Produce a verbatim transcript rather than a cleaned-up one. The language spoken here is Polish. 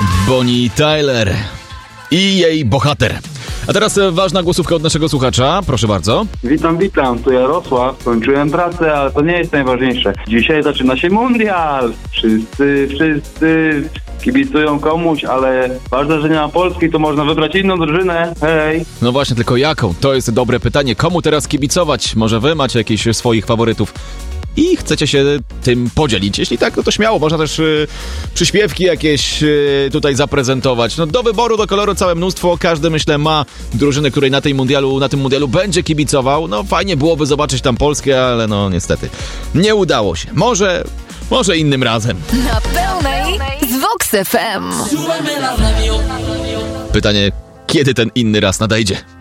Bonnie Tyler i jej bohater. A teraz ważna głosówka od naszego słuchacza, proszę bardzo. Witam, witam, tu Jarosław. Kończyłem pracę, ale to nie jest najważniejsze. Dzisiaj zaczyna się mundial. Wszyscy, wszyscy kibicują komuś, ale ważne, że nie ma Polski, to można wybrać inną drużynę. Hej! No właśnie, tylko jaką? To jest dobre pytanie. Komu teraz kibicować? Może wy macie jakichś swoich faworytów i chcecie się tym podzielić? Jeśli tak, no to śmiało, można też y, przyśpiewki jakieś y, tutaj zaprezentować. No do wyboru, do koloru całe mnóstwo. Każdy, myślę, ma drużynę, której na tej mundialu, na tym mundialu będzie kibicował. No fajnie byłoby zobaczyć tam Polskę, ale no niestety nie udało się. Może, może innym razem. Na pełnej z Vox F M. Pytanie, kiedy ten inny raz nadejdzie?